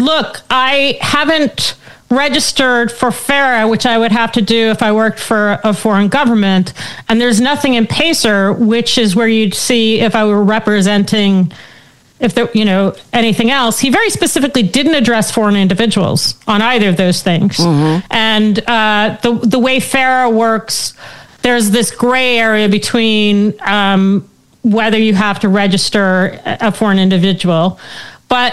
look, I haven't registered for FARA, which I would have to do if I worked for a foreign government. And there's nothing in PACER, which is where you'd see if I were representing, if there, anything else. He very specifically didn't address foreign individuals on either of those things. Mm-hmm. And the way FARA works, there's this gray area between whether you have to register a foreign individual. But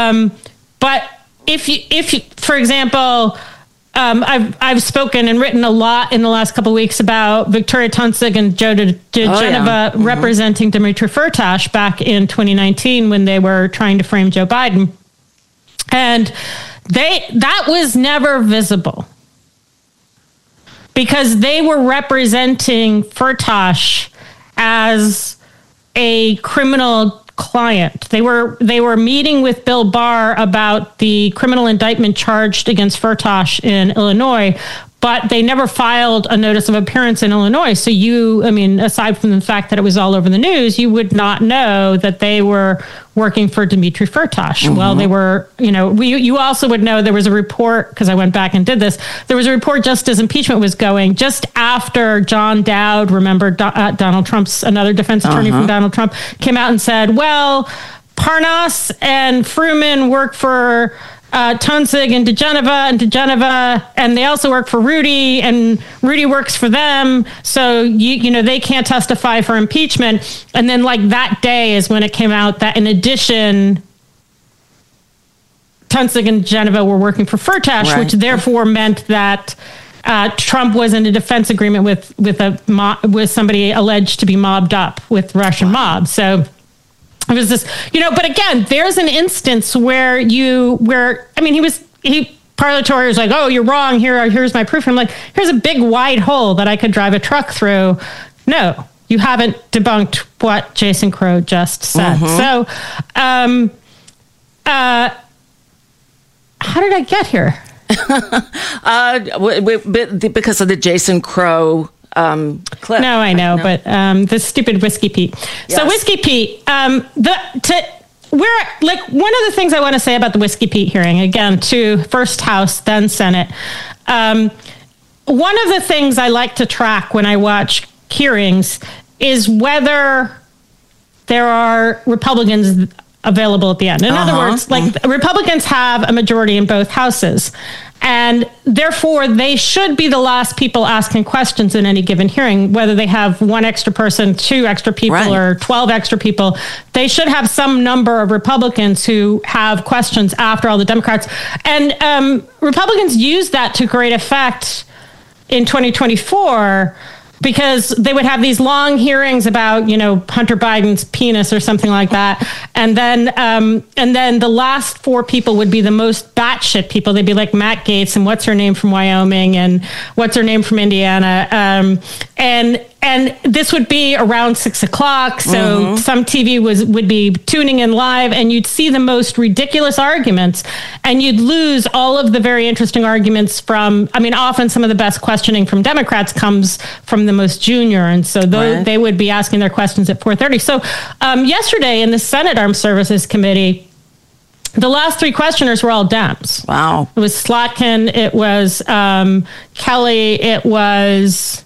if you, for example, I've spoken and written a lot in the last couple of weeks about Victoria Tonsig and Joe Genova representing Dmitry Firtash back in 2019 when they were trying to frame Joe Biden. And that was never visible because they were representing Firtash as a criminal client. They were meeting with Bill Barr about the criminal indictment charged against Firtash in Illinois, but they never filed a notice of appearance in Illinois. So aside from the fact that it was all over the news, you would not know that they were working for Dmitry Firtash. Mm-hmm. Well, they were, you also would know there was a report, because I went back and did this, there was a report just as impeachment was going, just after John Dowd, remember Donald Trump's, another defense attorney from Donald Trump, came out and said, well, Parnas and Fruman work for Tonsig and DeGeneva, and they also work for Rudy, and Rudy works for them. So, they can't testify for impeachment. And then that day is when it came out that in addition, Tonsig and DeGeneva were working for Firtash, right, which therefore meant that Trump was in a defense agreement with somebody alleged to be mobbed up with Russian mob. So it was this, but again, there's an instance where Parlatori was like, oh, you're wrong. Here's my proof. And I'm like, here's a big wide hole that I could drive a truck through. No, you haven't debunked what Jason Crow just said. Mm-hmm. So, how did I get here? Because of the Jason Crow clip. No, I know, but the stupid Whiskey Pete. Yes. So Whiskey Pete, one of the things I want to say about the Whiskey Pete hearing, again, to first House, then Senate. One of the things I like to track when I watch hearings is whether there are Republicans available at the end. In other words, Republicans have a majority in both houses. And therefore, they should be the last people asking questions in any given hearing, whether they have one extra person, two extra people, right, or 12 extra people. They should have some number of Republicans who have questions after all the Democrats. And Republicans used that to great effect in 2024 because they would have these long hearings about, Hunter Biden's penis or something like that. And then the last four people would be the most batshit people. They'd be like Matt Gaetz and what's her name from Wyoming and what's her name from Indiana. And this would be around 6 o'clock. So some TV would be tuning in live and you'd see the most ridiculous arguments and you'd lose all of the very interesting arguments often some of the best questioning from Democrats comes from the most junior. And so they would be asking their questions at 4:30. So yesterday in the Senate Armed Services Committee, the last three questioners were all Dems. Wow. It was Slotkin. It was Kelly. It was...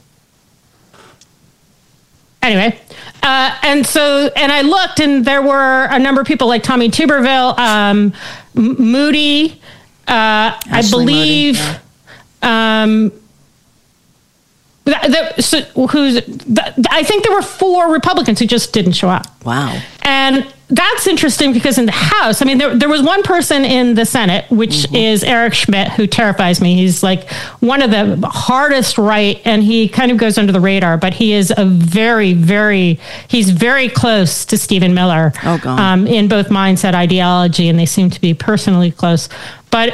Anyway, and I looked and there were a number of people like Tommy Tuberville, Moody, I believe, Moody, I think there were four Republicans who just didn't show up. Wow. And that's interesting because in the House, there was one person in the Senate, which is Eric Schmidt, who terrifies me. He's like one of the hardest right, and he kind of goes under the radar, but he is he's very close to Stephen Miller in both mindset, ideology, and they seem to be personally close. But,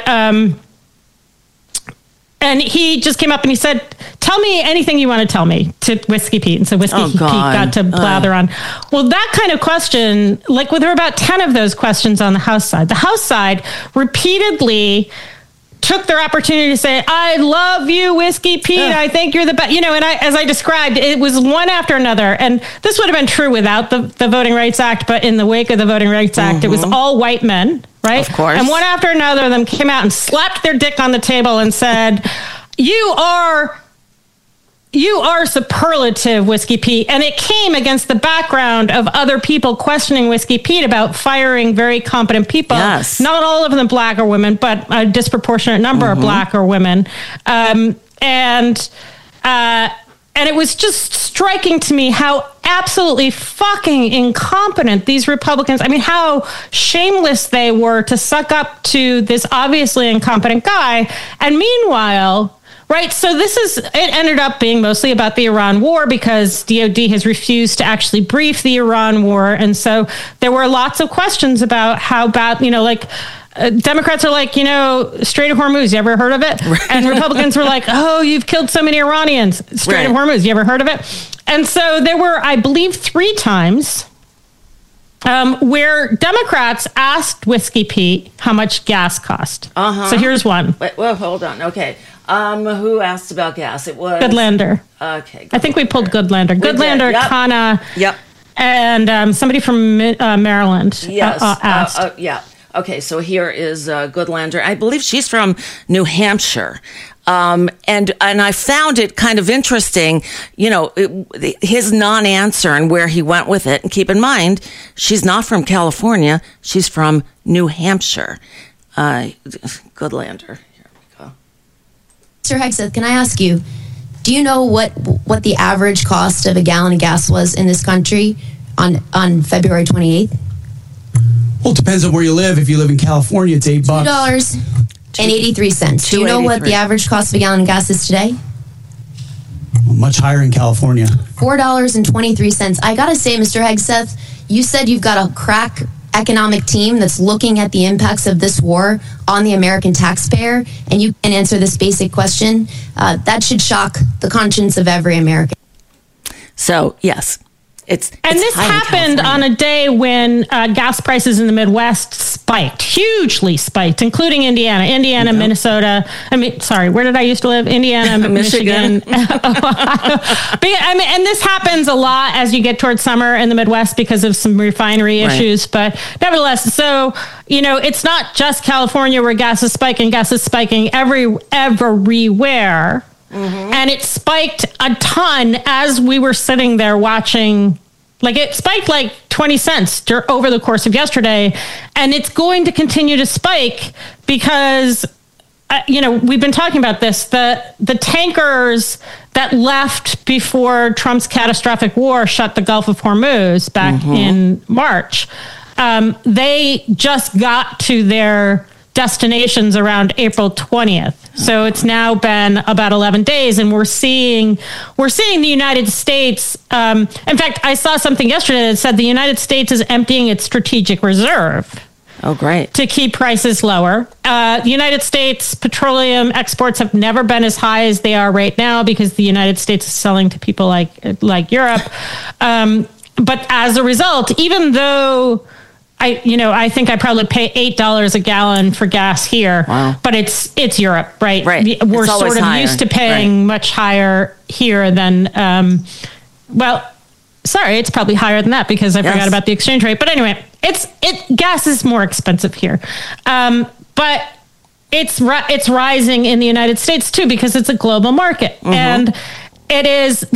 and he just came up and he said, tell me anything you want to tell me to Whiskey Pete. And so Whiskey Pete got to blather on. Well, that kind of question, there were about 10 of those questions on the House side. The House side repeatedly took their opportunity to say, I love you, Whiskey Pete. I think you're the best. And as I described, it was one after another. And this would have been true without the Voting Rights Act. But in the wake of the Voting Rights Act, it was all white men. right? Of course. And one after another of them came out and slapped their dick on the table and said, you are superlative, Whiskey Pete. And it came against the background of other people questioning Whiskey Pete about firing very competent people. Yes. Not all of them black or women, but a disproportionate number are black or women. And it was just striking to me how absolutely fucking incompetent these Republicans, I mean, how shameless they were to suck up to this obviously incompetent guy. And meanwhile, right, so it ended up being mostly about the Iran war because DOD has refused to actually brief the Iran war. And so there were lots of questions about how bad, Democrats are like, Strait of Hormuz, you ever heard of it? Right. And Republicans were like, oh, you've killed so many Iranians. Strait of Hormuz, you ever heard of it? And so there were, I believe, 3 times where Democrats asked Whiskey Pete how much gas cost. So here's one. Wait, well, hold on. Okay. Who asked about gas? It was Goodlander. Okay. I think we pulled Goodlander. Goodlander, yep. Kana, and somebody from Maryland asked. Yeah. Okay, so here is Goodlander. I believe she's from New Hampshire. And I found it kind of interesting, his non-answer and where he went with it. And keep in mind, she's not from California. She's from New Hampshire. Goodlander. Here we go. Mr. Hegseth, can I ask you, do you know what the average cost of a gallon of gas was in this country on February 28th? Well, it depends on where you live. If you live in California, it's $8. $2.83. Do you know what the average cost of a gallon of gas is today? Well, much higher in California. $4.23. I gotta say, Mr. Hegseth, you said you've got a crack economic team that's looking at the impacts of this war on the American taxpayer, and you can answer this basic question. That should shock the conscience of every American. So, yes. It's this happened on a day when gas prices in the Midwest spiked, hugely spiked, including Indiana, Minnesota. Where did I used to live? Indiana, Michigan, Ohio. And this happens a lot as you get towards summer in the Midwest because of some refinery issues. But nevertheless, so, it's not just California where gas is spiking everywhere. Mm-hmm. And it spiked a ton as we were sitting there watching. It spiked 20 cents over the course of yesterday. And it's going to continue to spike because, we've been talking about this. The tankers that left before Trump's catastrophic war shut the Gulf of Hormuz back in March. They just got to their destinations around April 20th. So it's now been about 11 days, and we're seeing the United States. In fact, I saw something yesterday that said the United States is emptying its strategic reserve. Oh, great. To keep prices lower. The United States petroleum exports have never been as high as they are right now because the United States is selling to people like Europe. But as a result, even though I think I probably pay $8 a gallon for gas here, but it's Europe, right? Right. We're sort of used to paying much higher here than, it's probably higher than that because I forgot about the exchange rate. But anyway, gas is more expensive here. But it's rising in the United States too, because it's a global market. And it is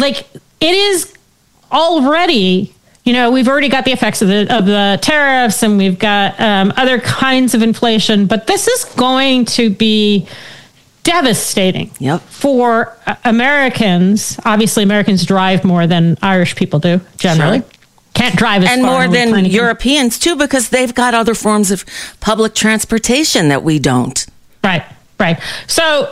already, we've already got the effects of the tariffs, and we've got other kinds of inflation, but this is going to be devastating for Americans. Obviously, Americans drive more than Irish people do generally. Sure. Can't drive as and far. And more than Europeans too, because they've got other forms of public transportation that we don't. Right. So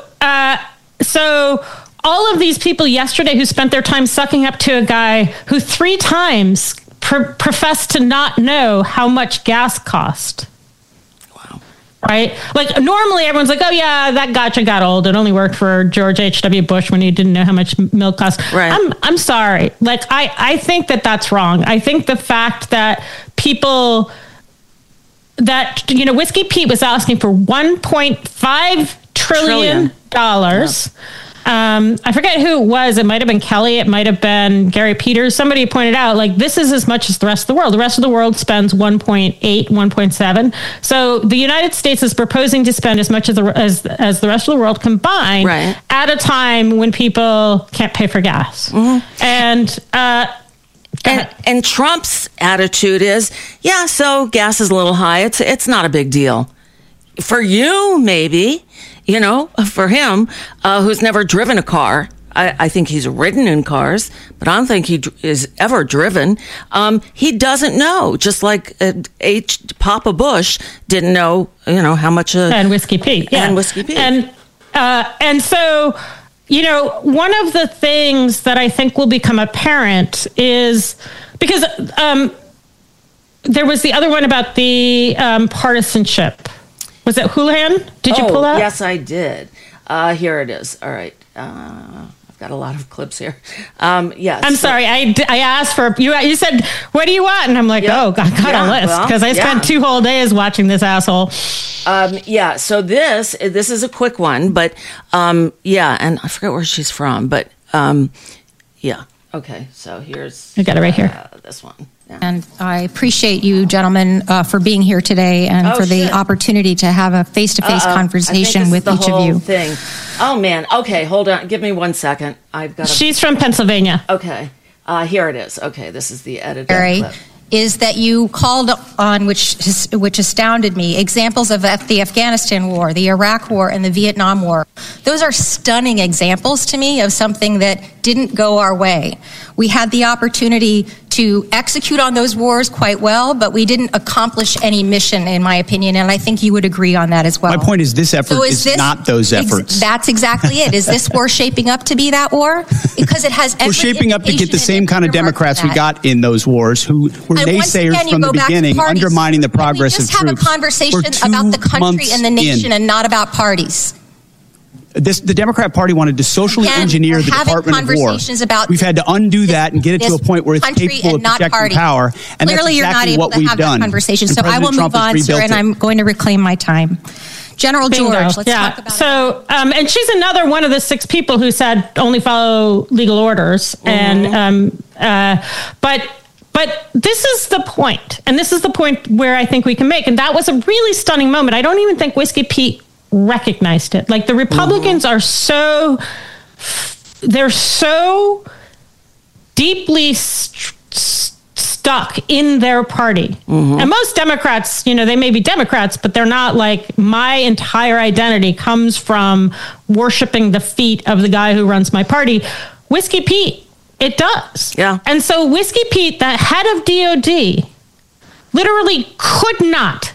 all of these people yesterday who spent their time sucking up to a guy who 3 times professed to not know how much gas cost. Wow. Right? Normally everyone's like, oh yeah, that gotcha got old. It only worked for George H.W. Bush when he didn't know how much milk cost. Right. I'm sorry. I think that's wrong. I think the fact that people that, Whiskey Pete was asking for $1.5 trillion. I forget who it was. It might have been Kelly. It might have been Gary Peters. Somebody pointed out, like, this is as much as the rest of the world. The rest of the world spends 1.8, 1.7. So the United States is proposing to spend as much as the rest of the world combined at a time when people can't pay for gas. And Trump's attitude is, yeah, so gas is a little high. It's not a big deal. For you, maybe, for him, who's never driven a car. I think he's ridden in cars, but I don't think he is ever driven. He doesn't know, just like Papa Bush didn't know, how much. And Whiskey Pete. Yeah. And Whiskey Pete. And so, one of the things that I think will become apparent is because there was the other one about the partisanship. Was it Houlihan? Did you pull that? Yes, I did. Here it is. All right. I've got a lot of clips here. Yes. I'm sorry. I asked for you. You said, "What do you want?" And I'm like, "Oh, I got a list," because I spent 2 whole days watching this asshole. So this is a quick one, but and I forget where she's from, but okay. So here's I got it right here. This one. Yeah. And I appreciate you, gentlemen, for being here today and for the opportunity to have a face-to-face conversation with each of you. Thing. Oh, man. Okay, hold on. Give me 1 second. I've got. She's from Pennsylvania. Okay. Here it is. Okay, this is the edited clip. Is that you called on, which astounded me, examples of the Afghanistan war, the Iraq war, and the Vietnam war. Those are stunning examples to me of something that didn't go our way. We had the opportunity to execute on those wars quite well, but we didn't accomplish any mission, in my opinion, and I think you would agree on that as well. My point is this effort is not those efforts. That's exactly it. Is this war shaping up to be that war? Because it has every We're shaping up to get the same kind of Democrats we got in those wars who were naysayers from the beginning, undermining the progress of troops. Just have a conversation about the country and the nation and not about parties. The Democrat Party wanted to socially engineer the Department of War. We've had to undo that and get it to a point where it's capable of projecting power. And clearly, that's exactly you're not able to have that conversation. So I will move on, sir, and I'm going to reclaim my time. General George, let's talk about so, and she's another one of the 6 people who said only follow legal orders. And but this is the point, and this is the point where I think we can make, and that was a really stunning moment. I don't even think Whiskey Pete recognized it. Like, the Republicans are they're so deeply stuck in their party. And most Democrats, they may be Democrats, but they're not like, my entire identity comes from worshiping the feet of the guy who runs my party. Whiskey Pete, it does. Yeah. And so Whiskey Pete, the head of DOD, literally could not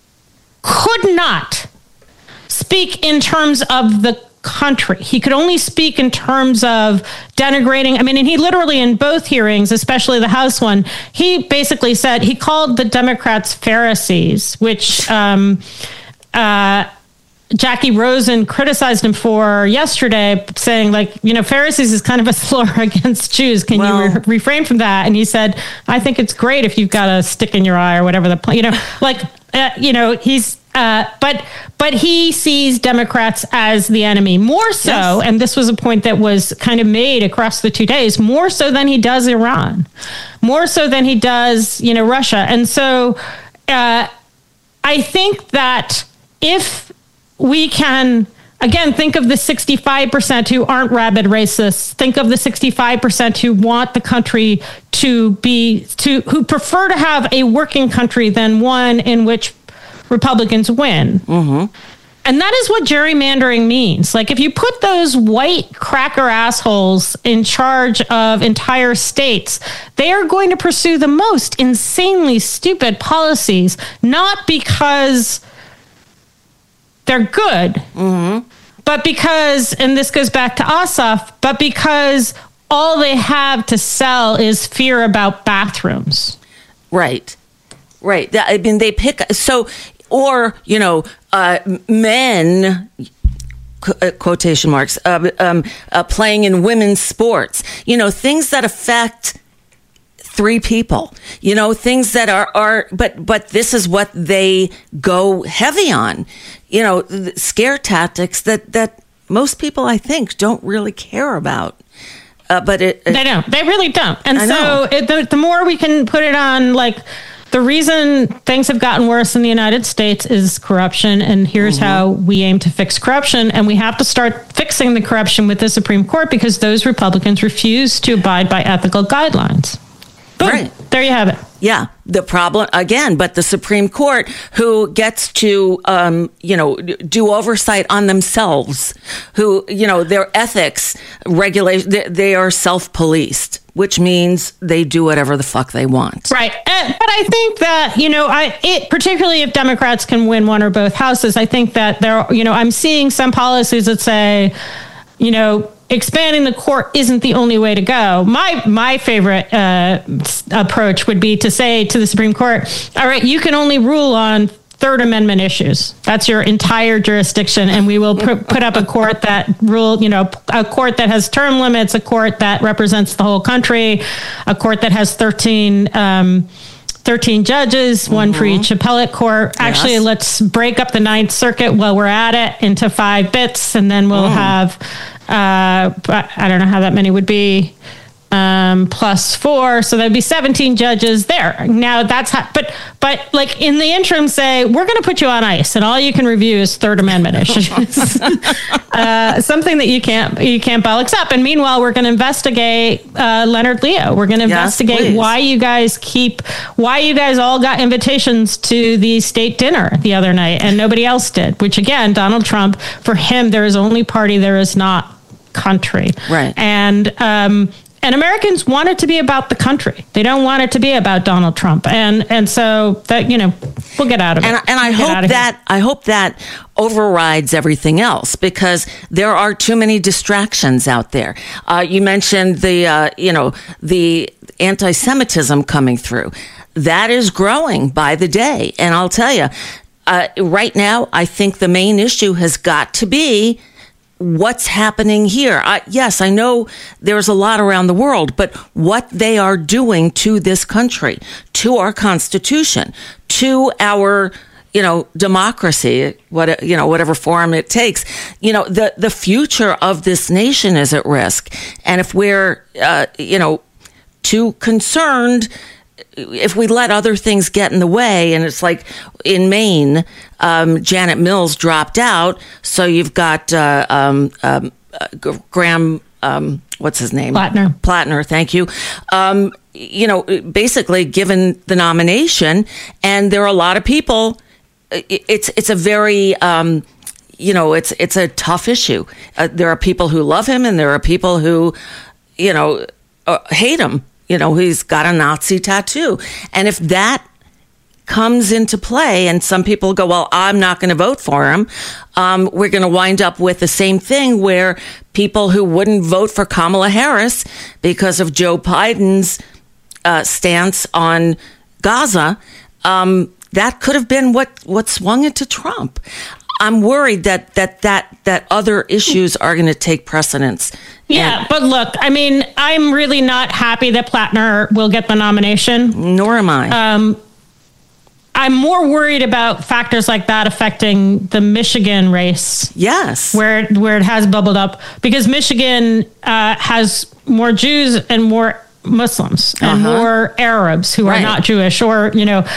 speak in terms of the country. He could only speak in terms of denigrating. I mean, and he literally, in both hearings, especially the House one, he basically said, he called the Democrats Pharisees, which Jackie Rosen criticized him for yesterday, saying, like, Pharisees is kind of a slur against Jews. Can you refrain from that? And he said, I think it's great if you've got a stick in your eye or whatever he's, but he sees Democrats as the enemy more so. And this was a point that was kind of made across the 2 days, more so than he does Iran, more so than he does, Russia. And so, I think that if we can, again, think of the 65% who aren't rabid racists. Think of the 65% who want the country who prefer to have a working country than one in which Republicans win. And that is what gerrymandering means. Like, if you put those white cracker assholes in charge of entire states, they are going to pursue the most insanely stupid policies, not because they're good, but because, and this goes back to Ossoff, but because all they have to sell is fear about bathrooms. Right. I mean, they pick, men, quotation marks, playing in women's sports, things that affect 3 people, things that are, but this is what they go heavy on, scare tactics that most people, I think, don't really care about. But they don't. They really don't. And so the more we can put it on, like, the reason things have gotten worse in the United States is corruption. And here's how we aim to fix corruption. And we have to start fixing the corruption with the Supreme Court because those Republicans refuse to abide by ethical guidelines. Boom. Right. There you have it. Yeah. The problem, again, but the Supreme Court, who gets to, do oversight on themselves, who, their ethics regulation, they are self-policed, which means they do whatever the fuck they want. Right. But I think that, particularly if Democrats can win one or both houses, I think that I'm seeing some policies that say, expanding the court isn't the only way to go. My favorite approach would be to say to the Supreme Court, all right, you can only rule on Third Amendment issues. That's your entire jurisdiction. And we will put up a court that a court that has term limits, a court that represents the whole country, a court that has 13 judges, one for each appellate court. Yes. Actually, let's break up the Ninth Circuit while we're at it into 5 bits, and then we'll have, I don't know how that many would be, plus 4. So there'd be 17 judges there. Now that's how, but like in the interim, say, we're going to put you on ice and all you can review is Third Amendment issues. Something that you can't bollocks up. And meanwhile, we're going to investigate, Leonard Leo. We're going to investigate why you guys all got invitations to the state dinner the other night and nobody else did, which again, Donald Trump, for him, there is only party, there is not country. Right. And Americans want it to be about the country. They don't want it to be about Donald Trump. And so that, we'll get out of it. And I hope that overrides everything else because there are too many distractions out there. You mentioned the anti-Semitism coming through. That is growing by the day. And I'll tell you, right now, I think the main issue has got to be what's happening here. Yes, I know there's a lot around the world, but what they are doing to this country, to our Constitution, to our, democracy, whatever form it takes, the future of this nation is at risk. And if we're, too concerned, if we let other things get in the way, and it's like in Maine, Janet Mills dropped out, so you've got Graham, what's his name? Plattner, thank you. Basically given the nomination, and there are a lot of people. It's a very it's a tough issue. There are people who love him, and there are people who hate him. He's got a Nazi tattoo. And if that comes into play and some people go, well, I'm not going to vote for him, we're going to wind up with the same thing where people who wouldn't vote for Kamala Harris because of Joe Biden's stance on Gaza, that could have been what swung it to Trump. I'm worried that other issues are going to take precedence. Yeah, but look, I mean, I'm really not happy that Plattner will get the nomination. Nor am I. I'm more worried about factors like that affecting the Michigan race. Yes. Where it has bubbled up. Because Michigan has more Jews and more Muslims and more Arabs who are not Jewish, or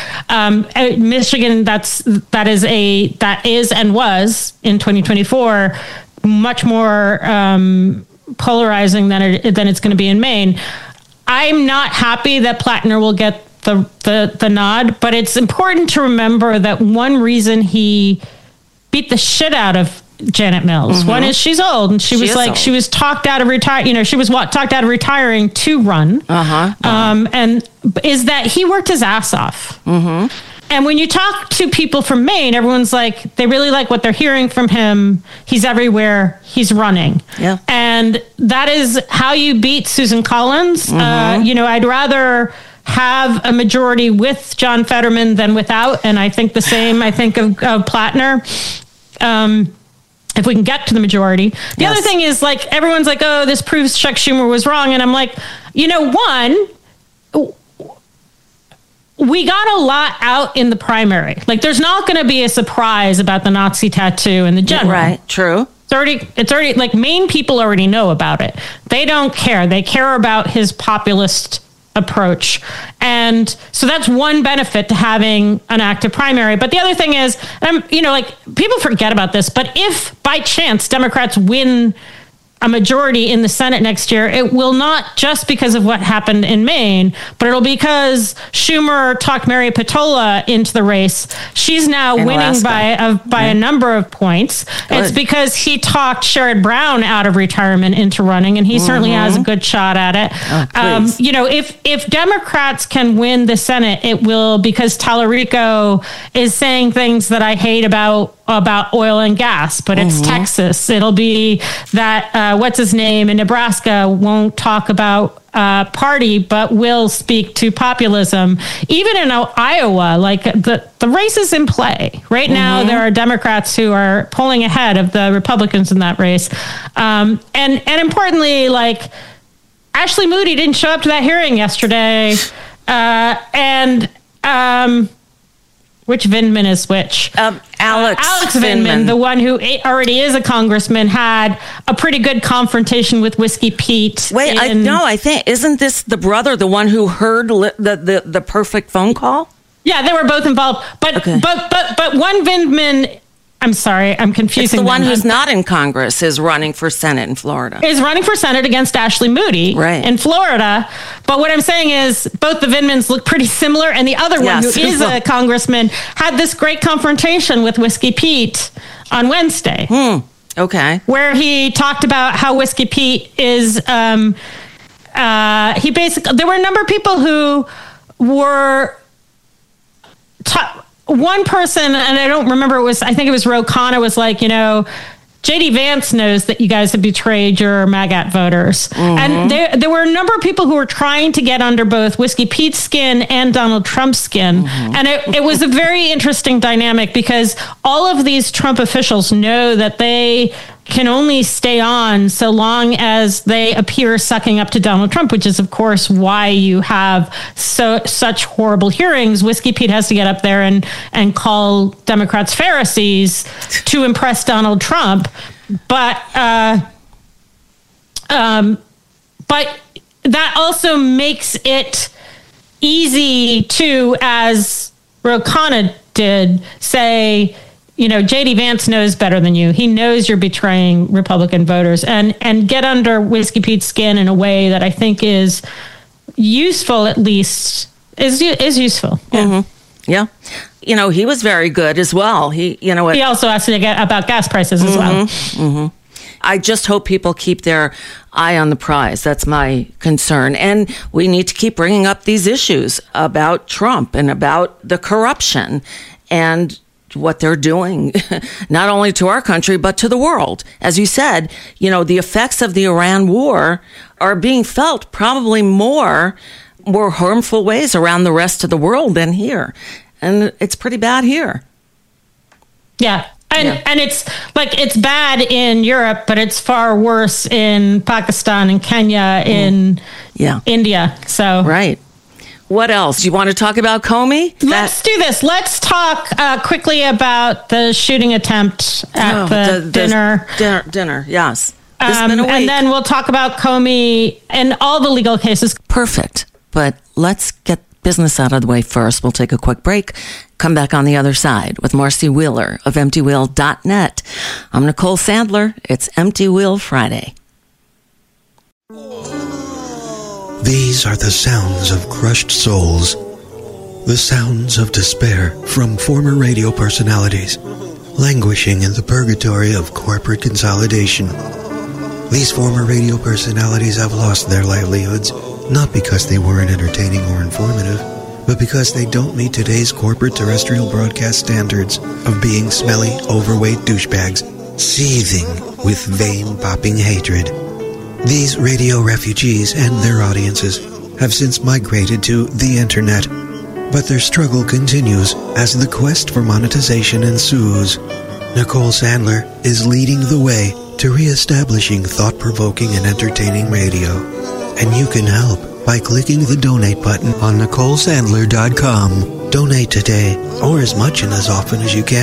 Michigan that is and was in 2024 much more polarizing than it's going to be in Maine. I'm not happy that Plattner will get the nod, but it's important to remember that one reason he beat the shit out of Janet Mills. One is she's old, and she was talked out of retiring. She was talked out of retiring to run. And is that he worked his ass off. And when you talk to people from Maine, everyone's like, they really like what they're hearing from him. He's everywhere. He's running. Yeah. And that is how you beat Susan Collins. I'd rather have a majority with John Fetterman than without. And I think the same, of Plattner. If we can get to the majority. The other thing is, like, everyone's like, oh, this proves Chuck Schumer was wrong. And I'm like, one, we got a lot out in the primary. Like, there's not going to be a surprise about the Nazi tattoo in the general. Right, true. It's already like Maine people already know about it. They don't care. They care about his populist approach. And so that's one benefit to having an active primary. But the other thing is, people forget about this, but if by chance Democrats win a majority in the Senate next year, it will not just because of what happened in Maine, but it'll because Schumer talked Mary Patola into the race. She's now winning Alaska. by a number of points. Good. It's because he talked Sherrod Brown out of retirement into running, and he certainly has a good shot at it. If Democrats can win the Senate, it will because Tallarico is saying things that I hate about oil and gas, but it's Texas. It'll be that what's his name in Nebraska won't talk about party, but will speak to populism. Even in Iowa, like the race is in play right now. There are Democrats who are pulling ahead of the Republicans in that race, and importantly, like Ashley Moody didn't show up to that hearing yesterday, which Vindman is which? Alex Vindman, the one who already is a congressman, had a pretty good confrontation with Whiskey Pete. Wait, I think, isn't this the brother, the one who heard the perfect phone call? Yeah, they were both involved. But one Vindman, I'm sorry, I'm confusing It's the one who's not in Congress is running for Senate in Florida. Is running for Senate against Ashley Moody in Florida. But what I'm saying is both the Vindmans look pretty similar. And the other one, who is a congressman, had this great confrontation with Whiskey Pete on Wednesday. Okay. Where he talked about how Whiskey Pete is, there were a number of people who were... one person, and I don't remember, I think it was Ro Khanna, was like, J.D. Vance knows that you guys have betrayed your MAGAT voters. And there were a number of people who were trying to get under both Whiskey Pete's skin and Donald Trump's skin. And it was a very interesting dynamic because all of these Trump officials know that they can only stay on so long as they appear sucking up to Donald Trump, which is, of course, why you have such horrible hearings. Whiskey Pete has to get up there and call Democrats Pharisees to impress Donald Trump. But that also makes it easy to, as Ro Khanna did, say, J.D. Vance knows better than you. He knows you're betraying Republican voters, and get under Whiskey Pete's skin in a way that I think is useful, at least is useful. Yeah. He was very good as well. He also asked to get about gas prices as well. I just hope people keep their eye on the prize. That's my concern. And we need to keep bringing up these issues about Trump and about the corruption and what they're doing, not only to our country, but to the world. As you said, the effects of the Iran war are being felt probably more harmful ways around the rest of the world than here. And it's pretty bad here. Yeah. And it's like, it's bad in Europe, but it's far worse in Pakistan and Kenya, in India. So, right. What else? Do you want to talk about Comey? Let's do this. Let's talk quickly about the shooting attempt at the dinner. Dinner, yes. It's been a week. And then we'll talk about Comey and all the legal cases. Perfect. But let's get business out of the way first. We'll take a quick break. Come back on the other side with Marcy Wheeler of EmptyWheel.net. I'm Nicole Sandler. It's Empty Wheel Friday. These are the sounds of crushed souls, the sounds of despair from former radio personalities, languishing in the purgatory of corporate consolidation. These former radio personalities have lost their livelihoods, not because they weren't entertaining or informative, but because they don't meet today's corporate terrestrial broadcast standards of being smelly, overweight douchebags, seething with vein-popping hatred. These radio refugees and their audiences have since migrated to the internet, but their struggle continues as the quest for monetization ensues. Nicole Sandler is leading the way to reestablishing thought-provoking and entertaining radio. And you can help by clicking the donate button on NicoleSandler.com. Donate today, or as much and as often as you can.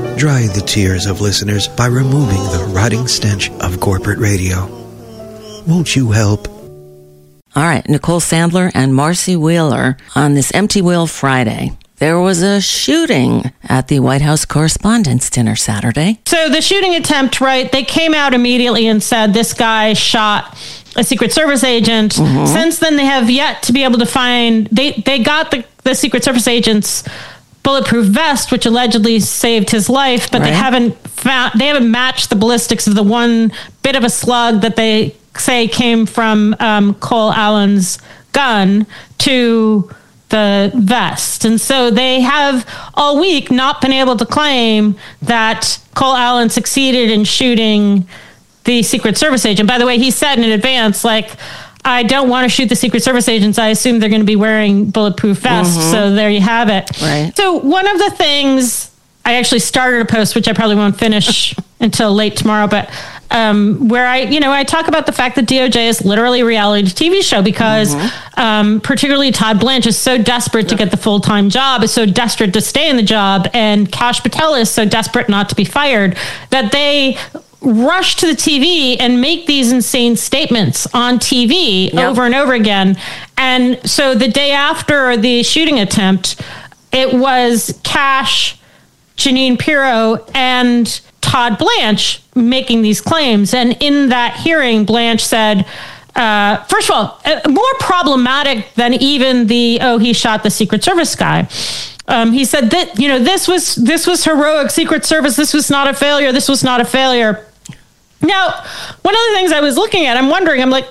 dry the tears of listeners by removing the rotting stench of corporate radio. Won't you help? All right, Nicole Sandler and Marcy Wheeler on this Empty Wheel Friday. There was a shooting at the White House Correspondents' Dinner Saturday. So the shooting attempt, right, they came out immediately and said this guy shot a Secret Service agent. Mm-hmm. Since then, they have yet to be able to find, they got the Secret Service agent's bulletproof vest, which allegedly saved his life, but they haven't matched the ballistics of the one bit of a slug that they say came from Cole Allen's gun to the vest. And so they have all week not been able to claim that Cole Allen succeeded in shooting the Secret Service agent. By the way, he said in advance, like, I don't want to shoot the Secret Service agents. I assume they're going to be wearing bulletproof vests. Mm-hmm. So there you have it. Right. So one of the things, I actually started a post, which I probably won't finish until late tomorrow, but where I talk about the fact that DOJ is literally a reality TV show because particularly Todd Blanche is so desperate to get the full-time job, is so desperate to stay in the job, and Kash Patel is so desperate not to be fired that they rush to the TV and make these insane statements on TV over and over again. And so the day after the shooting attempt, it was Kash, Jeanine Pirro, and Todd Blanche making these claims. And in that hearing, Blanche said, first of all, more problematic than even he shot the Secret Service guy. He said that, this was heroic Secret Service. This was not a failure. This was not a failure. Now, one of the things I was looking at, I'm wondering, I'm like,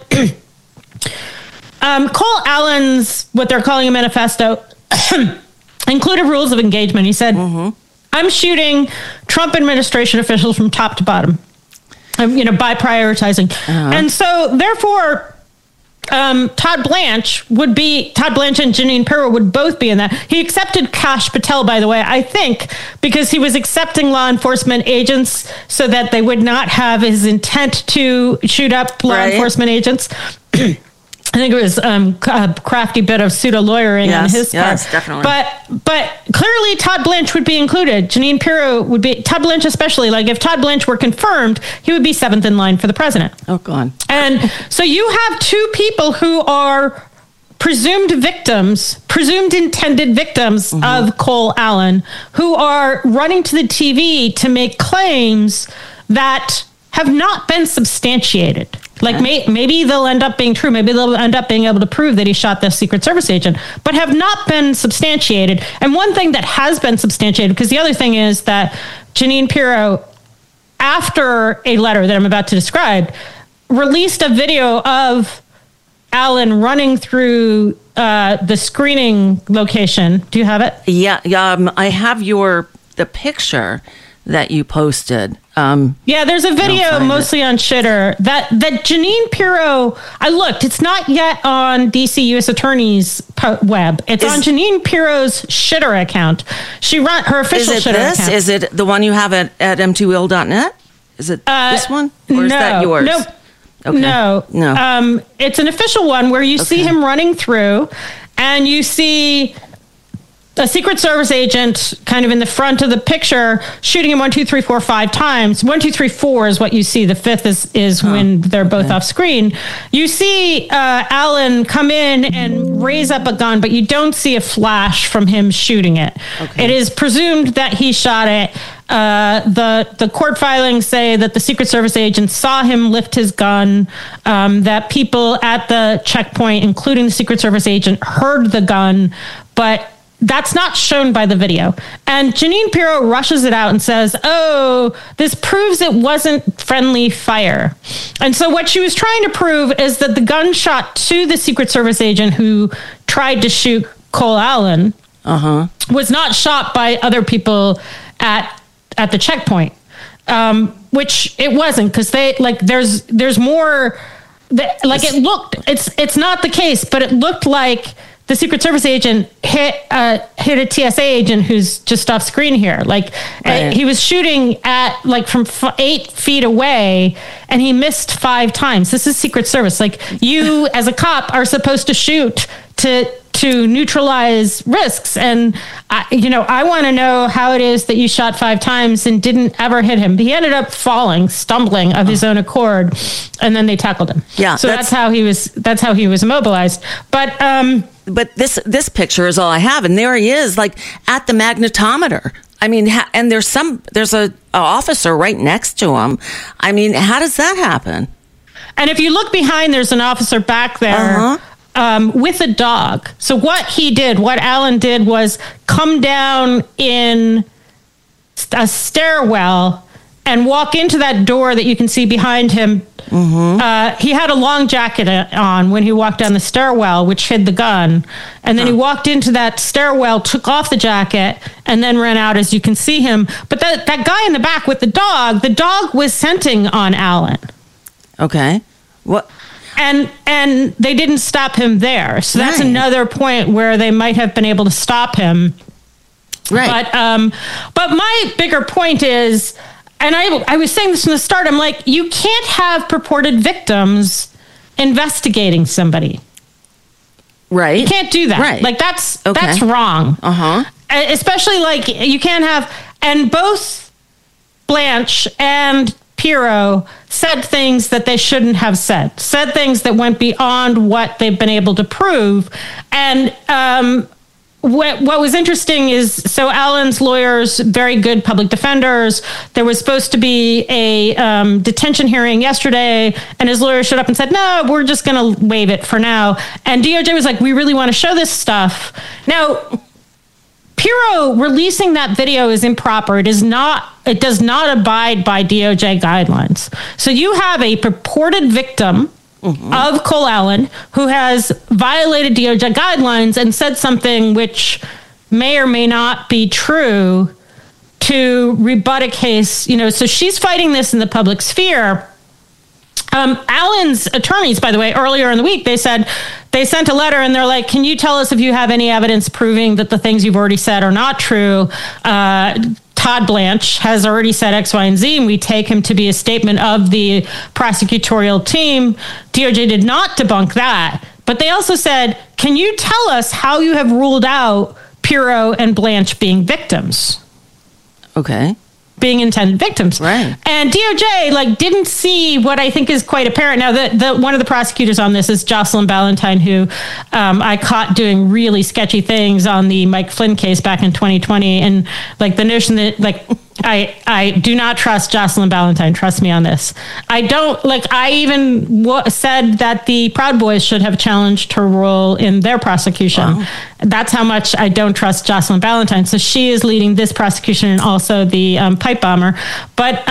Cole Allen's, what they're calling a manifesto, included rules of engagement. He said, I'm shooting Trump administration officials from top to bottom, by prioritizing. And so, therefore, Todd Blanche and Jeanine Pirro would both be in that. He accepted Kash Patel, by the way, I think, because he was accepting law enforcement agents so that they would not have his intent to shoot up law enforcement agents. I think it was a crafty bit of pseudo lawyering on his part. Yes, definitely. But clearly Todd Blanche would be included. Jeanine Pirro would be, Todd Blanche especially. Like if Todd Blanche were confirmed, he would be seventh in line for the president. Oh, God. And so you have two people who are presumed intended victims of Cole Allen, who are running to the TV to make claims that have not been substantiated. Like maybe they'll end up being true. Maybe they'll end up being able to prove that he shot the Secret Service agent, but have not been substantiated. And one thing that has been substantiated, because the other thing is that Jeanine Pirro, after a letter that I'm about to describe, released a video of Allen running through the screening location. Do you have it? Yeah. I have the picture that you posted. There's a video mostly on Shitter that Jeanine Pirro, I looked, it's not yet on DC U.S. Attorney's web. It's on Jeanine Pirro's Shitter account. She run her official Shitter account. Is it the one you have at emptywheel.net? Is it this one? Or is that yours? Nope. Okay. No. It's an official one where you see him running through and you see a Secret Service agent kind of in the front of the picture shooting him 1, 2, 3, 4, 5 times. 1, 2, 3, 4 is what you see. The fifth is when they're both off screen. You see Allen come in and raise up a gun, but you don't see a flash from him shooting it. Okay. It is presumed that he shot it. The court filings say that the Secret Service agent saw him lift his gun, that people at the checkpoint, including the Secret Service agent, heard the gun, but that's not shown by the video. And Jeanine Pirro rushes it out and says, this proves it wasn't friendly fire. And so what she was trying to prove is that the gunshot to the Secret Service agent who tried to shoot Cole Allen was not shot by other people at the checkpoint, which it wasn't, because there's more. It's not the case, but it looked like the Secret Service agent hit a TSA agent who's just off screen here. He was shooting at from 8 feet away, and he missed 5 times. This is Secret Service. You, as a cop, are supposed to shoot to to neutralize risks. And, I want to know how it is that you shot 5 times and didn't ever hit him. He ended up stumbling of his own accord, and then they tackled him. Yeah. So that's how he was immobilized. But this picture is all I have. And there he is, like at the magnetometer. I mean, and there's a officer right next to him. I mean, how does that happen? And if you look behind, there's an officer back there with a dog. So what Allen did was come down in a stairwell and walk into that door that you can see behind him. Mm-hmm. He had a long jacket on when he walked down the stairwell, which hid the gun. And then he walked into that stairwell, took off the jacket, and then ran out, as you can see him. But that guy in the back with the dog was scenting on Allen. Okay. What? And they didn't stop him there. So that's another point where they might have been able to stop him. Right. But my bigger point is, and I was saying this from the start, I'm like, you can't have purported victims investigating somebody. Right. You can't do that. Right. Like that's wrong. Especially like you can't have, and both Blanche and Pirro said things that they shouldn't have said things that went beyond what they've been able to prove. And what was interesting is, so Allen's lawyers, very good public defenders, there was supposed to be a detention hearing yesterday, and his lawyer showed up and said, no, we're just going to waive it for now. And DOJ was like, we really want to show this stuff. Now, Pirro releasing that video is improper. It does not abide by DOJ guidelines. So you have a purported victim of Cole Allen who has violated DOJ guidelines and said something which may or may not be true to rebut a case. So she's fighting this in the public sphere. Allen's attorneys, by the way, earlier in the week, they said they sent a letter and they're like, can you tell us if you have any evidence proving that the things you've already said are not true? Todd Blanche has already said X, Y, and Z, and we take him to be a statement of the prosecutorial team. DOJ did not debunk that, but they also said, can you tell us how you have ruled out Pirro and Blanche being victims? Okay. Being intended victims. Right. And DOJ didn't see what I think is quite apparent. Now, the one of the prosecutors on this is Jocelyn Ballantyne, who I caught doing really sketchy things on the Mike Flynn case back in 2020. And the notion that I do not trust Jocelyn Ballantyne. Trust me on this. I don't I even said that the Proud Boys should have challenged her role in their prosecution. Wow. That's how much I don't trust Jocelyn Ballantyne. So she is leading this prosecution and also the pipe bomber. But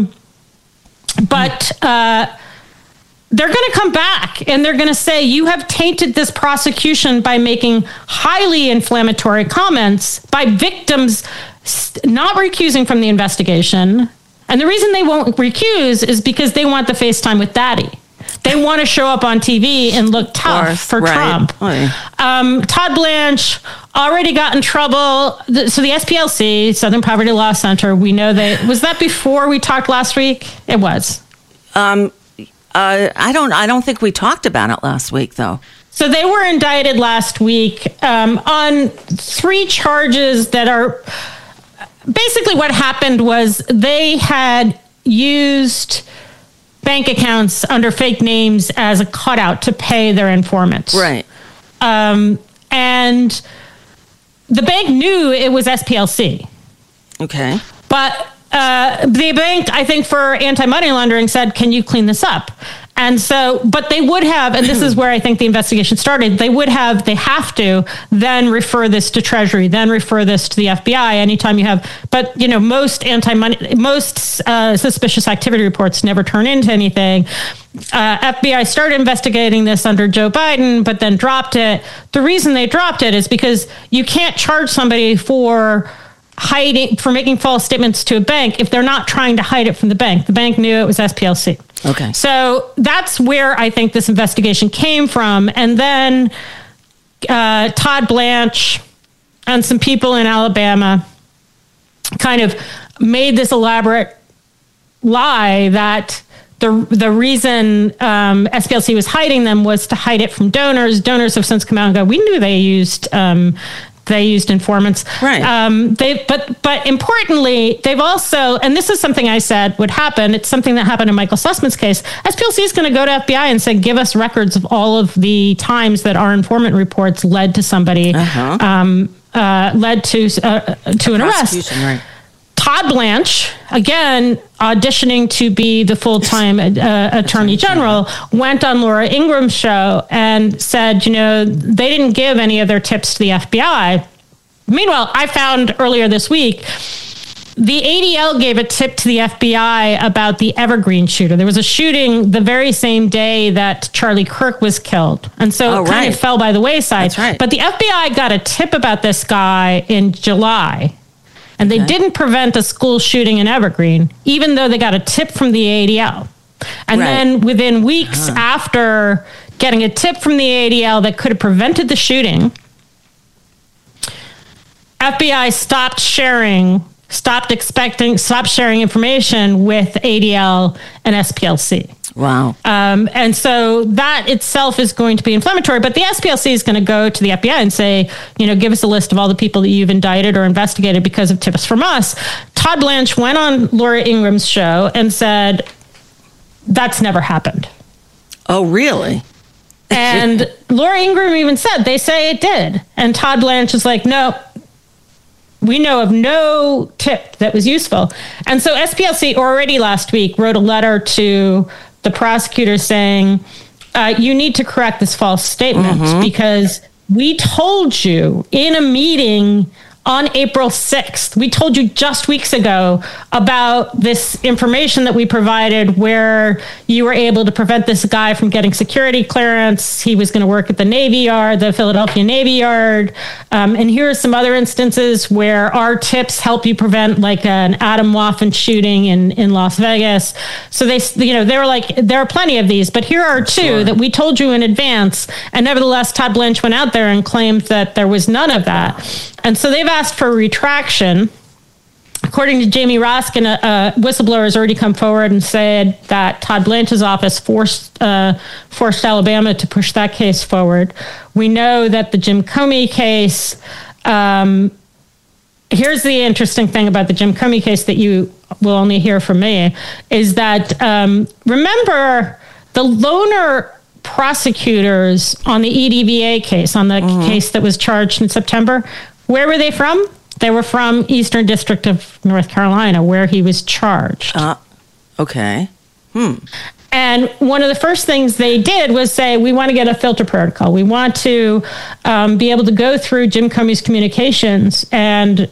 they're going to come back and they're going to say, you have tainted this prosecution by making highly inflammatory comments by victims not recusing from the investigation. And the reason they won't recuse is because they want the FaceTime with Daddy. They want to show up on TV and look tough for Trump. Todd Blanche already got in trouble. So the SPLC, Southern Poverty Law Center, we know was that before we talked last week? It was. I don't think we talked about it last week, though. So they were indicted last week on 3 charges that are basically what happened was they had used bank accounts under fake names as a cutout to pay their informants. Right. And the bank knew it was SPLC. Okay. But the bank, I think for anti-money laundering, said, can you clean this up? And so, but they would have, and this is where I think the investigation started, they have to then refer this to Treasury, then refer this to the FBI anytime you have, but most suspicious activity reports never turn into anything. FBI started investigating this under Joe Biden, but then dropped it. The reason they dropped it is because you can't charge somebody for making false statements to a bank if they're not trying to hide it from the bank. The bank knew it was SPLC. Okay. So that's where I think this investigation came from. And then Todd Blanche and some people in Alabama kind of made this elaborate lie that the reason SPLC was hiding them was to hide it from donors. Donors have since come out and go, we knew they used informants. Right. But importantly, they've also, and this is something I said would happen. It's something that happened in Michael Sussman's case. SPLC is going to go to FBI and say, give us records of all of the times that our informant reports led to somebody, led to an arrest. Right. Todd Blanche, again, auditioning to be the full-time attorney general, went on Laura Ingraham's show and said, they didn't give any of their tips to the FBI. Meanwhile, I found earlier this week, the ADL gave a tip to the FBI about the Evergreen shooter. There was a shooting the very same day that Charlie Kirk was killed. And so it kind of fell by the wayside. That's right. But the FBI got a tip about this guy in July. And they didn't prevent a school shooting in Evergreen, even though they got a tip from the ADL. And then within weeks after getting a tip from the ADL that could have prevented the shooting, FBI stopped sharing information with ADL and SPLC. Wow. And so that itself is going to be inflammatory. But the SPLC is going to go to the FBI and say, give us a list of all the people that you've indicted or investigated because of tips from us. Todd Blanche went on Laura Ingraham's show and said, that's never happened. Oh, really? And Laura Ingraham even said, they say it did. And Todd Blanche is like, no. We know of no tip that was useful. And so SPLC already last week wrote a letter to the prosecutor saying, you need to correct this false statement because we told you in a meeting on April 6th, we told you just weeks ago about this information that we provided where you were able to prevent this guy from getting security clearance. He was going to work at the Navy Yard, the Philadelphia Navy Yard. And here are some other instances where our tips help you prevent like an Adam Waffen shooting in Las Vegas. So they were like, there are plenty of these, but here are two that we told you in advance. And nevertheless, Todd Blanche went out there and claimed that there was none of that. And so they've asked for a retraction. According to Jamie Raskin, a whistleblower has already come forward and said that Todd Blanche's office forced Alabama to push that case forward. We know that the Jim Comey case, here's the interesting thing about the Jim Comey case that you will only hear from me, is that, remember, the loner prosecutors on the EDVA case, on the case that was charged in September, where were they from? They were from Eastern District of North Carolina, where he was charged. Okay. And one of the first things they did was say, we want to get a filter protocol. We want to be able to go through Jim Comey's communications and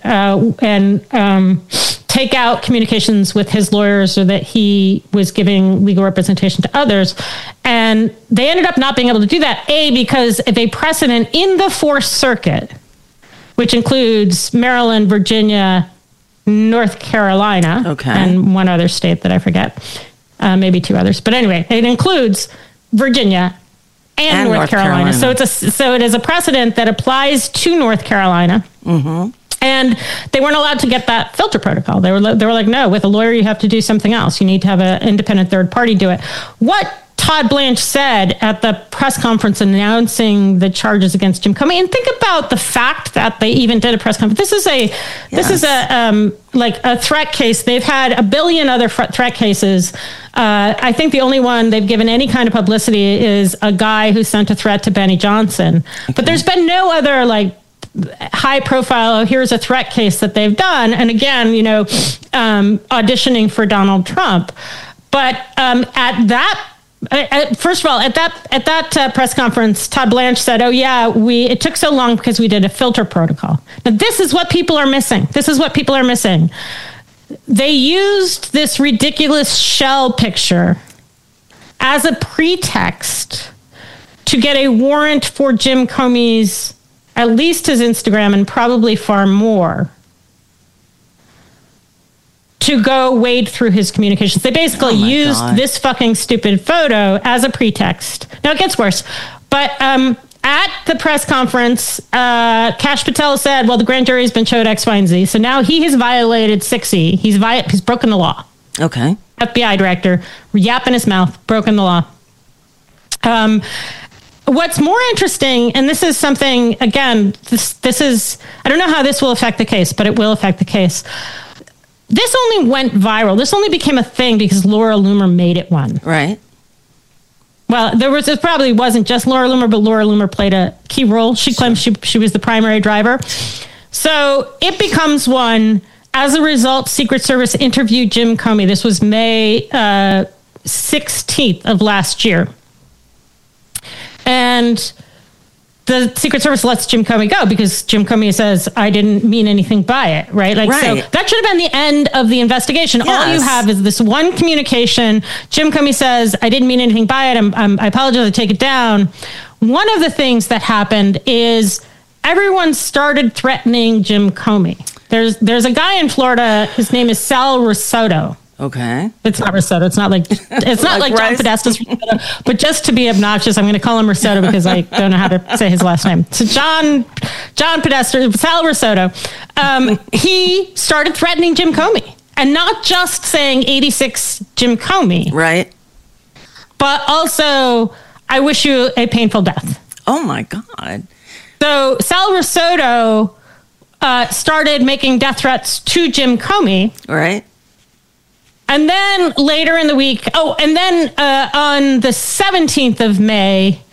take out communications with his lawyers or that he was giving legal representation to others. And they ended up not being able to do that, because of a precedent in the Fourth Circuit, which includes Maryland, Virginia, North Carolina, and one other state that I forget, maybe two others. But anyway, it includes Virginia and North Carolina. So it is a precedent that applies to North Carolina. And they weren't allowed to get that filter protocol. They were like, no, with a lawyer, you have to do something else. You need to have an independent third party do it. What Todd Blanche said at the press conference announcing the charges against Jim Comey, and think about the fact that they even did a press conference. This is a threat case. They've had a billion other threat cases. I think the only one they've given any kind of publicity is a guy who sent a threat to Benny Johnson. But there's been no other high profile, here's a threat case that they've done. And again, auditioning for Donald Trump. But first of all, at that press conference, Todd Blanche said, it took so long because we did a filter protocol. Now, this is what people are missing. They used this ridiculous shell picture as a pretext to get a warrant for Jim Comey's, at least his Instagram and probably far more, to go wade through his communications. They basically used this fucking stupid photo as a pretext. Now it gets worse. But at the press conference, Kash Patel said, well, the grand jury has been showed X, Y, and Z. So now he has violated 6E. He's broken the law. Okay. FBI director, yapping his mouth, broken the law. What's more interesting, and this is something, again, this is, I don't know how this will affect the case, but it will affect the case. This only went viral. This only became a thing because Laura Loomer made it one. Right. Well, it probably wasn't just Laura Loomer, but Laura Loomer played a key role. She claims she was the primary driver. So it becomes one. As a result, Secret Service interviewed Jim Comey. This was May 16th of last year. And the Secret Service lets Jim Comey go because Jim Comey says, I didn't mean anything by it, right? So that should have been the end of the investigation. Yes. All you have is this one communication. Jim Comey says, I didn't mean anything by it. I apologize. I take it down. One of the things that happened is everyone started threatening Jim Comey. There's a guy in Florida. His name is Sal Risotto. Okay. It's not risotto. It's not like John Podesta's risotto. But just to be obnoxious, I'm going to call him risotto because I don't know how to say his last name. So John Podesta, Sal Risotto, he started threatening Jim Comey. And not just saying 86 Jim Comey. Right. But also, I wish you a painful death. Oh, my God. So Sal Risotto started making death threats to Jim Comey. Right. And then later in the week, on the 17th of May,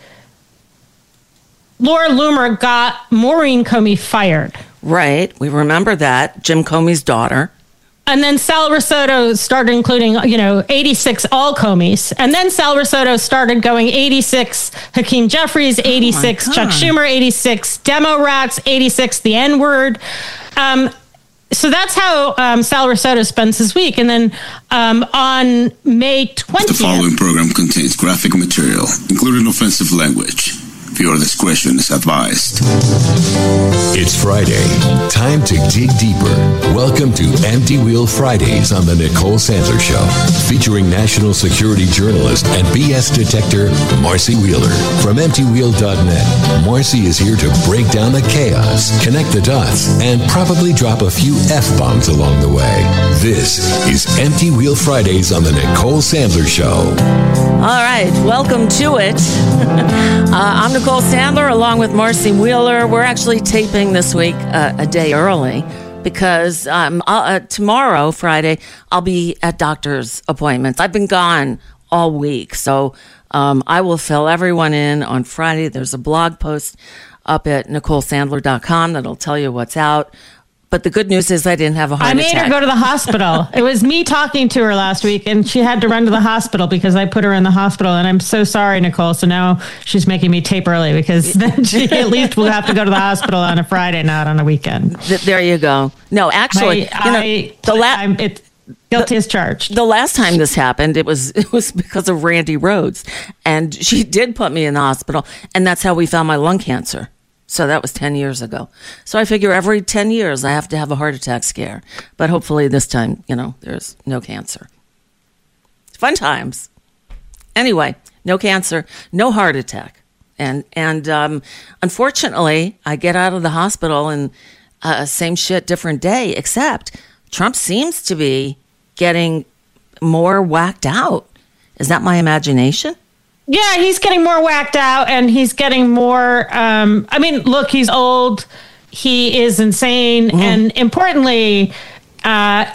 Laura Loomer got Maureen Comey fired. Right. We remember that. Jim Comey's daughter. And then Sal Risotto started including, 86 all Comeys. And then Sal Risotto started going 86 Hakeem Jeffries, 86 Chuck Schumer, 86 Demo Rats, 86 the N-word. So that's how Sal Risotto spends his week. And then on May 20th... The following program contains graphic material, including offensive language. Viewer discretion is advised. It's Friday. Time to dig deeper. Welcome to Empty Wheel Fridays on the Nicole Sandler Show, featuring national security journalist and BS detector Marcy Wheeler. From EmptyWheel.net, Marcy is here to break down the chaos, connect the dots, and probably drop a few F-bombs along the way. This is Empty Wheel Fridays on the Nicole Sandler Show. All right, welcome to it. I'm Nicole Sandler along with Marcy Wheeler. We're actually taping this week a day early because tomorrow, Friday, I'll be at doctor's appointments. I've been gone all week, so I will fill everyone in on Friday. There's a blog post up at NicoleSandler.com that'll tell you what's out. But the good news is I didn't have a heart attack. I made her go to the hospital. It was me talking to her last week, and she had to run to the hospital because I put her in the hospital. And I'm so sorry, Nicole. So now she's making me tape early because then she at least will have to go to the hospital on a Friday, not on a weekend. There you go. No, actually, it's guilty as charged. The last time this happened, it was because of Randy Rhodes, and she did put me in the hospital, and that's how we found my lung cancer. So that was 10 years ago. So I figure every 10 years I have to have a heart attack scare. But hopefully this time, there's no cancer. Fun times. Anyway, no cancer, no heart attack. And unfortunately, I get out of the hospital and same shit, different day, except Trump seems to be getting more whacked out. Is that my imagination? Yeah, he's getting more whacked out and he's getting more, look, he's old. He is insane. Mm-hmm. And importantly, Iran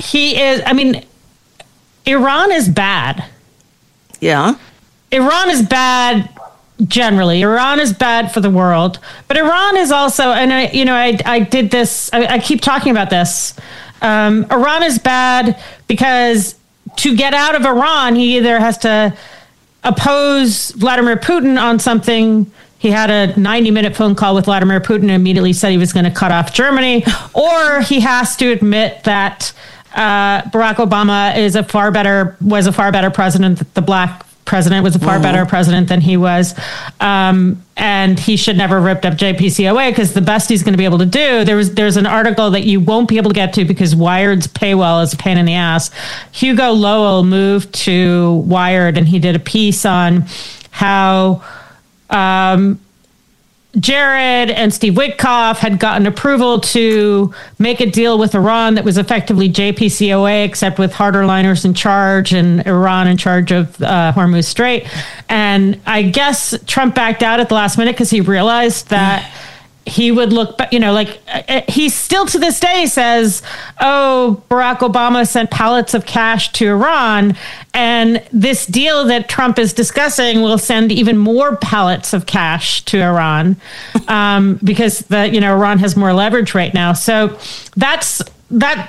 is bad. Yeah. Iran is bad generally. Iran is bad for the world. But Iran is also, and I did this, I keep talking about this. Iran is bad because to get out of Iran, he either has to oppose Vladimir Putin on something. He had a 90-minute phone call with Vladimir Putin and immediately said he was going to cut off Germany, or he has to admit that Barack Obama was a far better president. The black president was a far better president than he was. And he should never have ripped up JPCOA because the best he's going to be able to do, there's an article that you won't be able to get to because Wired's paywall is a pain in the ass. Hugo Lowell moved to Wired and he did a piece on how Jared and Steve Witkoff had gotten approval to make a deal with Iran that was effectively JCPOA, except with harder liners in charge and Iran in charge of Hormuz Strait. And I guess Trump backed out at the last minute because he realized that he would look, like he still to this day says, oh, Barack Obama sent pallets of cash to Iran. And this deal that Trump is discussing will send even more pallets of cash to Iran because Iran has more leverage right now. So that's one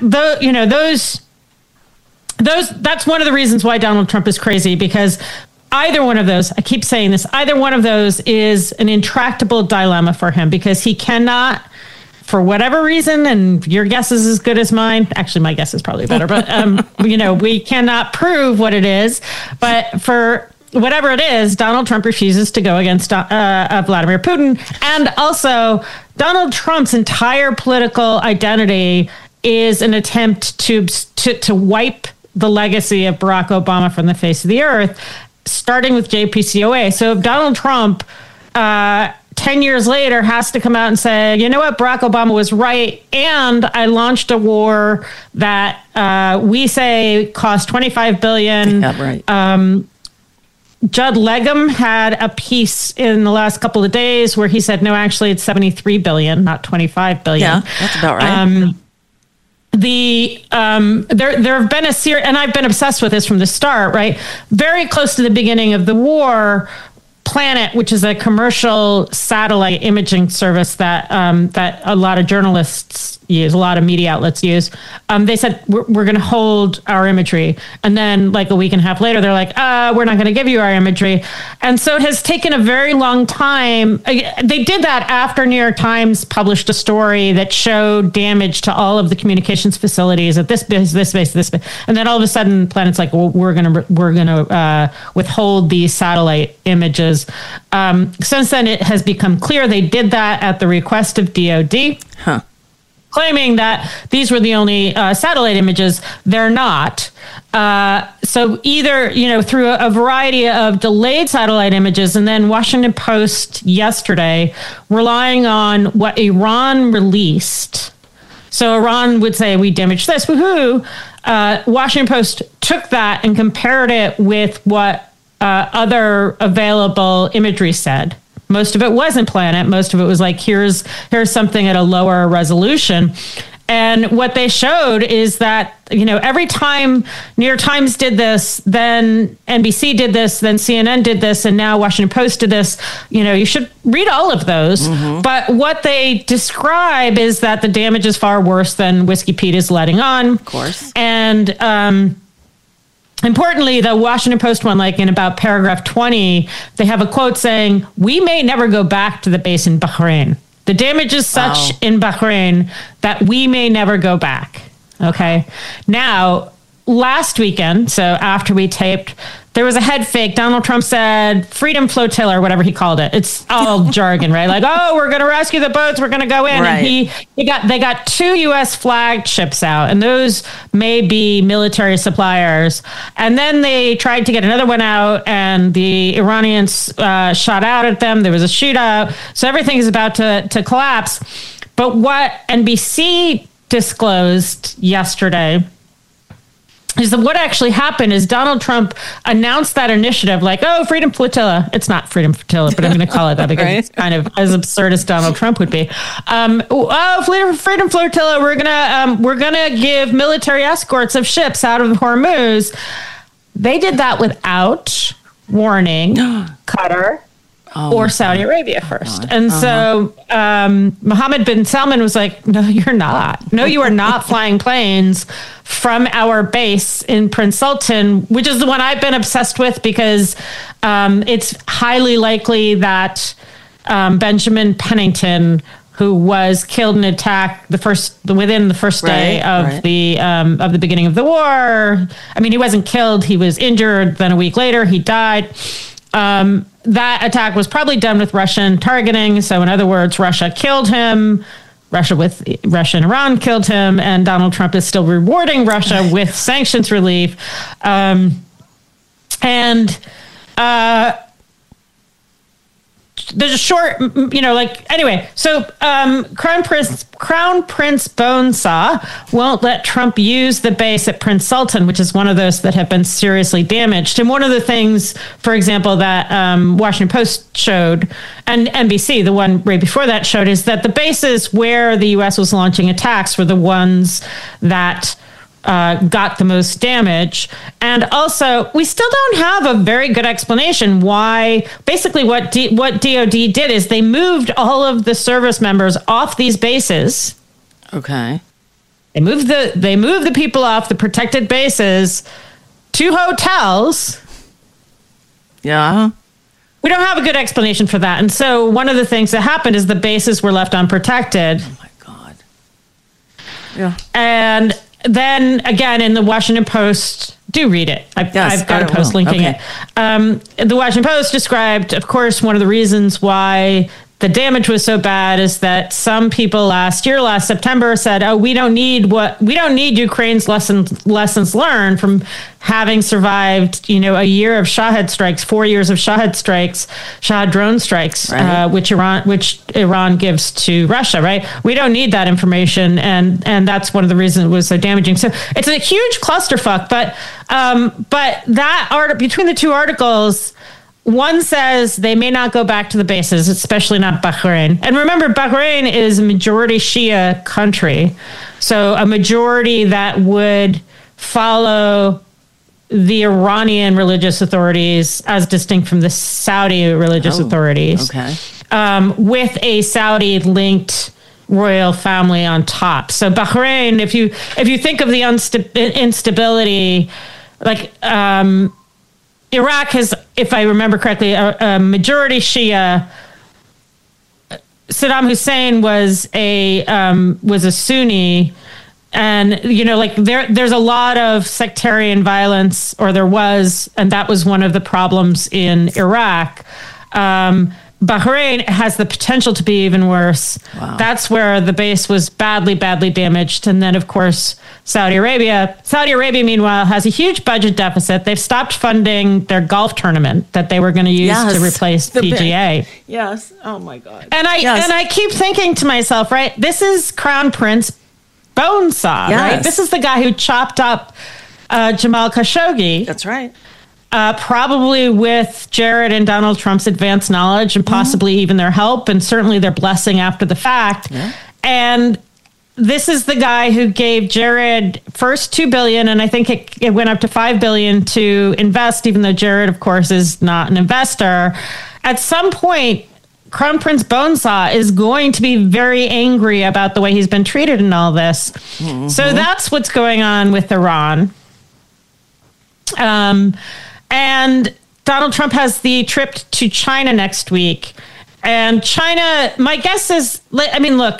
of the reasons why Donald Trump is crazy, because either one of those, I keep saying this, either one of those is an intractable dilemma for him, because he cannot, for whatever reason, and your guess is as good as mine. Actually, my guess is probably better, but, we cannot prove what it is. But for whatever it is, Donald Trump refuses to go against Vladimir Putin. And also, Donald Trump's entire political identity is an attempt to wipe the legacy of Barack Obama from the face of the earth, starting with JCPOA. So if Donald Trump, 10 years later, has to come out and say, you know what, Barack Obama was right, and I launched a war that we say cost $25 billion. Yeah, right. Judd Legum had a piece in the last couple of days where he said, no, actually it's $73 billion, not $25 billion. Yeah, that's about right. There have been a series, and I've been obsessed with this from the start, right? Very close to the beginning of the war, Planet, which is a commercial satellite imaging service that a lot of journalists use, a lot of media outlets use. They said, we're going to hold our imagery. And then like a week and a half later, they're like, we're not going to give you our imagery. And so it has taken a very long time. They did that after New York Times published a story that showed damage to all of the communications facilities at this base. And then all of a sudden Planet's like, well, we're going to withhold these satellite images. Since then, it has become clear they did that at the request of DOD. Claiming that these were the only satellite images. They're not. So either, through a variety of delayed satellite images, and then Washington Post yesterday relying on what Iran released. So Iran would say, we damaged this, woohoo. Washington Post took that and compared it with what other available imagery said. Most of it wasn't Planet. Most of it was like, here's something at a lower resolution. And what they showed is that, every time New York Times did this, then NBC did this, then CNN did this, and now Washington Post did this. You should read all of those. Mm-hmm. But what they describe is that the damage is far worse than Whiskey Pete is letting on. Of course. And, importantly, the Washington Post one, like in about paragraph 20, they have a quote saying, we may never go back to the base in Bahrain. The damage is such in Bahrain that we may never go back. Okay. Now, last weekend, so after we taped, there was a head fake. Donald Trump said Freedom Flotilla or whatever he called it. It's all jargon, right? Like, we're going to rescue the boats. We're going to go in. Right. And they got 2 U.S. flagged ships out, and those may be military suppliers. And then they tried to get another one out, and the Iranians shot out at them. There was a shootout. So everything is about to collapse. But what NBC disclosed yesterday is that what actually happened is Donald Trump announced that initiative like, Freedom Flotilla. It's not Freedom Flotilla, but I'm going to call it that because right. It's kind of as absurd as Donald Trump would be. Freedom Flotilla, we're gonna give military escorts of ships out of Hormuz. They did that without warning Qatar or Saudi Arabia first. And so Mohammed bin Salman was like, no, you're not. No, you are not flying planes from our base in Prince Sultan, which is the one I've been obsessed with because it's highly likely that Benjamin Pennington, who was killed in an attack within the first day of the beginning of the war. I mean, he wasn't killed. He was injured. Then a week later, he died. That attack was probably done with Russian targeting. So in other words, Russia killed him. Russia and Iran killed him. And Donald Trump is still rewarding Russia with sanctions relief. a short, anyway. So Crown Prince Bonesaw won't let Trump use the base at Prince Sultan, which is one of those that have been seriously damaged. And one of the things, for example, that Washington Post showed, and NBC, the one right before that, showed, is that the bases where the U.S. was launching attacks were the ones that got the most damage. And also, we still don't have a very good explanation why. Basically, what DOD did is they moved all of the service members off these bases. Okay. They moved the people off the protected bases to hotels. Yeah. We don't have a good explanation for that. And so one of the things that happened is the bases were left unprotected. Oh my God. Yeah. And then again, in the Washington Post, do read it. I've got a post linking it. The Washington Post described, of course, one of the reasons why the damage was so bad is that some people last September said, "Oh, we don't need Ukraine's lessons learned from having survived, a year of Shahed strikes, 4 years of Shahed drone strikes, right. which Iran gives to Russia, right? We don't need that information, and that's one of the reasons it was so damaging. So it's a huge clusterfuck. But that between the two articles, one says they may not go back to the bases, especially not Bahrain. And remember, Bahrain is a majority Shia country. So a majority that would follow the Iranian religious authorities as distinct from the Saudi religious authorities. Okay. With a Saudi-linked royal family on top. So Bahrain, if you think of the instability, like... Iraq has, if I remember correctly, a majority Shia. Saddam Hussein was a Sunni, and there's a lot of sectarian violence, or there was, and that was one of the problems in Iraq. Bahrain has the potential to be even worse. Wow. That's where the base was badly damaged. And then, of course, Saudi Arabia, meanwhile, has a huge budget deficit. They've stopped funding their golf tournament that they were going to use to replace PGA. Yes. Oh, my God. And I keep thinking to myself, right, this is Crown Prince Bonesaw, right? This is the guy who chopped up Jamal Khashoggi. That's right. Probably with Jared and Donald Trump's advanced knowledge and possibly even their help and certainly their blessing after the fact. Yeah. And this is the guy who gave Jared first $2 billion, and I think it went up to $5 billion to invest, even though Jared, of course, is not an investor. At some point, Crown Prince Bonesaw is going to be very angry about the way he's been treated in all this. Mm-hmm. So that's what's going on with Iran. And Donald Trump has the trip to China next week. And China, my guess is, look,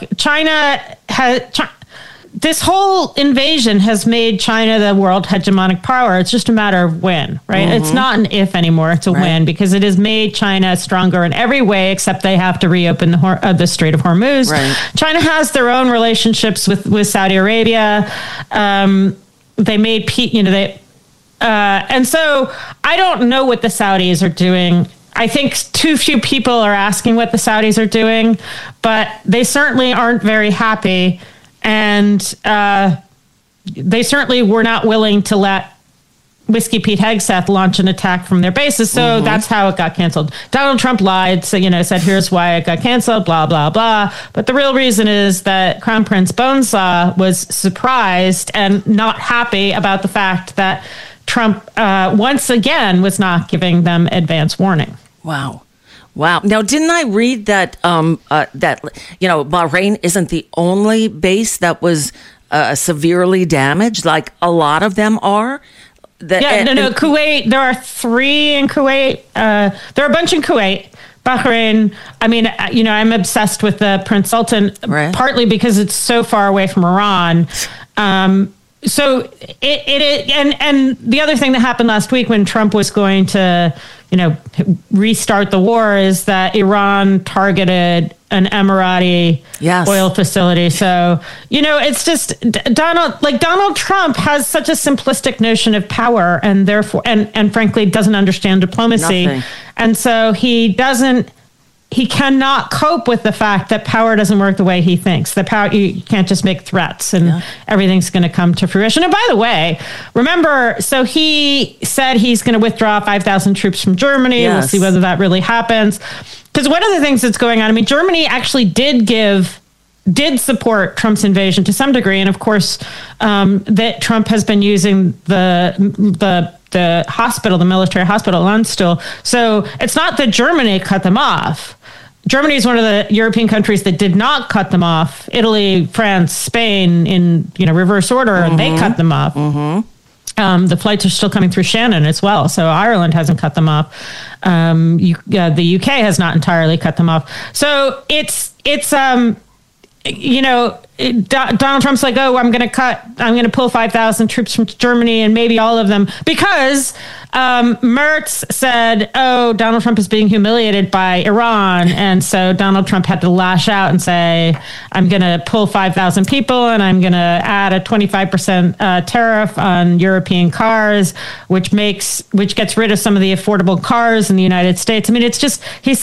this whole invasion has made China the world hegemonic power. It's just a matter of when, right? Mm-hmm. It's not an if anymore. It's a when, because it has made China stronger in every way, except they have to reopen the Strait of Hormuz. Right. China has their own relationships with Saudi Arabia. They made and so I don't know what the Saudis are doing. I think too few people are asking what the Saudis are doing, but they certainly aren't very happy. And they certainly were not willing to let Whiskey Pete Hegseth launch an attack from their bases. So that's how it got canceled. Donald Trump lied, so, said, here's why it got canceled, blah, blah, blah. But the real reason is that Crown Prince Bonesaw was surprised and not happy about the fact that Trump, once again, was not giving them advance warning. Wow. Now, didn't I read that Bahrain isn't the only base that was severely damaged? Like a lot of them are. Kuwait. There are 3 in Kuwait. There are a bunch in Kuwait. Bahrain. I'm obsessed with the Prince Sultan, partly because it's so far away from Iran. So it and the other thing that happened last week when Trump was going to, restart the war is that Iran targeted an Emirati oil facility. So, it's just Donald Trump has such a simplistic notion of power and therefore, and frankly, doesn't understand diplomacy. Nothing. And so he he cannot cope with the fact that power doesn't work the way he thinks. The power, you can't just make threats and everything's going to come to fruition. And by the way, remember, so he said he's going to withdraw 5,000 troops from Germany. Yes. We'll see whether that really happens. Because one of the things that's going on, I mean, Germany actually did support Trump's invasion to some degree. And of course, that Trump has been using the hospital, the military hospital, Landstuhl. So it's not that Germany cut them off. Germany is one of the European countries that did not cut them off. Italy, France, Spain in reverse order, and they cut them off. Mm-hmm. The flights are still coming through Shannon as well. So Ireland hasn't cut them off. The UK has not entirely cut them off. So it's Donald Trump's like, oh, I'm going to pull 5,000 troops from Germany and maybe all of them because Merz said, oh, Donald Trump is being humiliated by Iran. And so Donald Trump had to lash out and say, I'm going to pull 5,000 people and I'm going to add a 25% tariff on European cars, which gets rid of some of the affordable cars in the United States. I mean, it's just, he's